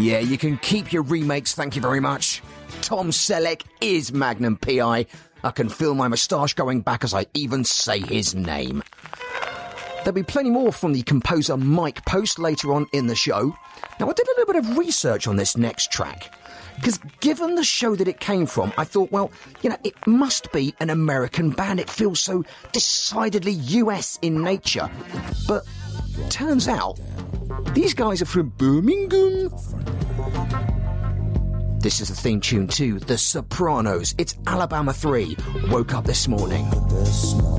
Yeah, you can keep your remakes, thank you very much. Tom Selleck is Magnum P.I. I can feel my moustache going back as I even say his name. There'll be plenty more from the composer Mike Post later on in the show. Now, I did a little bit of research on this next track, because given the show that it came from, I thought, well, it must be an American band. It feels so decidedly US in nature. But turns out, these guys are from Birmingham. This is the theme tune to The Sopranos. It's Alabama 3. Woke up this morning.